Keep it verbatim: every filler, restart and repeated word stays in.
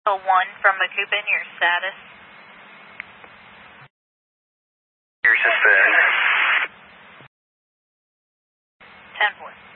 So one from Macoupin, your status? Your suspend. ten four.